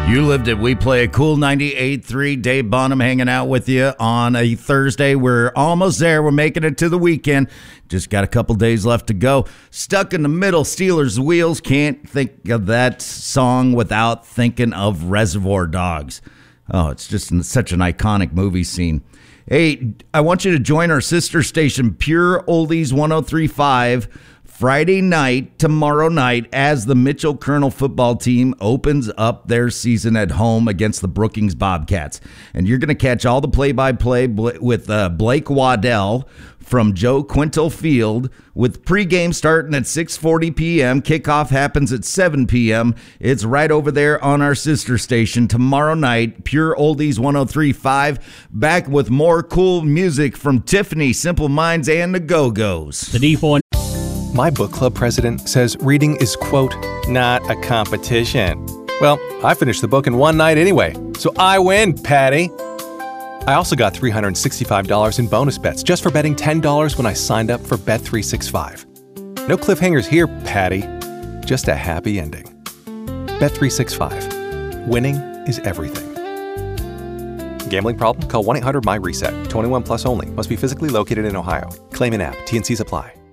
You lived it. We play a cool 98.3. Dave Bonham hanging out with you on a Thursday. We're almost there. We're making it to the weekend. Just got a couple days left to go. Stuck in the middle, Steelers wheels. Can't think of that song without thinking of Reservoir Dogs. Oh, it's just such an iconic movie scene. Hey, I want you to join our sister station, Pure Oldies 103.5, Friday night, tomorrow night, as the Mitchell Colonel football team opens up their season at home against the Brookings Bobcats. And you're going to catch all the play-by-play with Blake Waddell from Joe Quintal Field, with pregame starting at 6:40 p.m. Kickoff happens at 7 p.m. It's right over there on our sister station tomorrow night, Pure Oldies 103.5. Back with more cool music from Tiffany, Simple Minds, and the Go-Go's. The D4. My book club president says reading is, quote, not a competition. Well, I finished the book in one night anyway, so I win, Patty. I also got $365 in bonus bets just for betting $10 when I signed up for Bet365. No cliffhangers here, Patty. Just a happy ending. Bet365. Winning is everything. Gambling problem? Call 1-800-MY-RESET. 21 plus only. Must be physically located in Ohio. Claim in app. T&Cs apply.